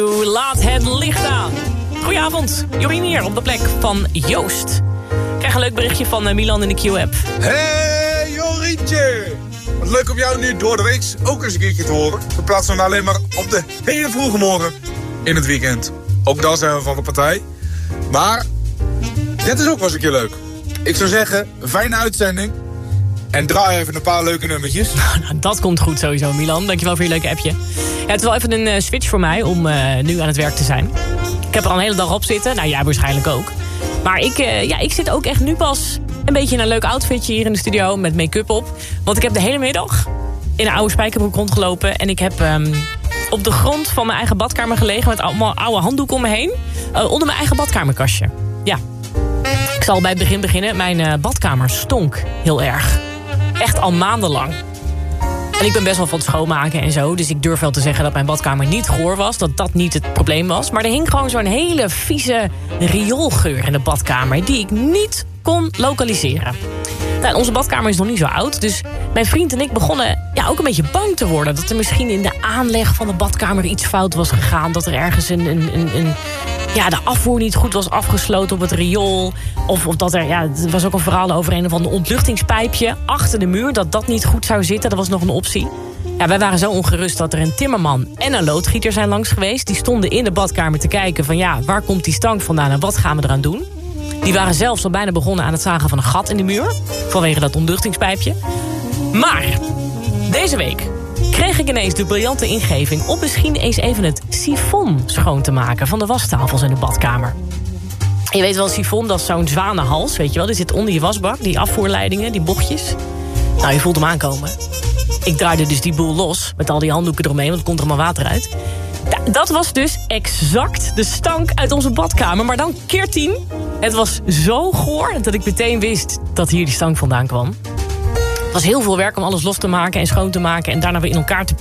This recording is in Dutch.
Laat het licht aan. Goedenavond, Jorien hier op de plek van Joost. Ik krijg een leuk berichtje van Milan in de Q-app. Hey Jorientje! Wat leuk om jou nu door de week ook eens een keertje te horen. In plaats van alleen maar op de hele vroege morgen in het weekend. Ook dan zijn we van de partij. Maar dit is ook wel eens een keer leuk. Ik zou zeggen, fijne uitzending. En draai even een paar leuke nummertjes. Nou, dat komt goed sowieso, Milan. Dankjewel voor je leuke appje. Ja, het is wel even een switch voor mij om nu aan het werk te zijn. Ik heb er al een hele dag op zitten. Nou, jij waarschijnlijk ook. Maar ik zit ook echt nu pas een beetje in een leuk outfitje hier in de studio met make-up op. Want ik heb de hele middag in een oude spijkerbroek rondgelopen. En ik heb op de grond van mijn eigen badkamer gelegen met allemaal oude handdoeken om me heen. Onder mijn eigen badkamerkastje. Ja. Ik zal bij het begin beginnen. Mijn badkamer stonk heel erg. Echt al maandenlang. En ik ben best wel van het schoonmaken en zo. Dus ik durf wel te zeggen dat mijn badkamer niet goor was. Dat dat niet het probleem was. Maar er hing gewoon zo'n hele vieze rioolgeur in de badkamer. Die ik niet kon lokaliseren. Nou, onze badkamer is nog niet zo oud. Dus mijn vriend en ik begonnen ook een beetje bang te worden. Dat er misschien in de aanleg van de badkamer iets fout was gegaan. Dat er ergens de afvoer niet goed was afgesloten op het riool. Of dat er, er was ook een verhaal over een of ander ontluchtingspijpje achter de muur. Dat niet goed zou zitten, dat was nog een optie. Ja, wij waren zo ongerust dat er een timmerman en een loodgieter zijn langs geweest. Die stonden in de badkamer te kijken van waar komt die stank vandaan en wat gaan we eraan doen. Die waren zelfs al bijna begonnen aan het zagen van een gat in de muur. Vanwege dat ontluchtingspijpje. Maar deze week kreeg ik ineens de briljante ingeving om misschien eens even het sifon schoon te maken van de wastafels in de badkamer. Je weet wel, sifon, dat is zo'n zwanenhals, weet je wel. Die zit onder je wasbak, die afvoerleidingen, die bochtjes. Nou, je voelt hem aankomen. Ik draaide dus die boel los, met al die handdoeken eromheen, want er komt er maar water uit. Dat was dus exact de stank uit onze badkamer, maar dan keer 10. Het was zo goor dat ik meteen wist dat hier die stank vandaan kwam. Het was heel veel werk om alles los te maken en schoon te maken en daarna weer in elkaar te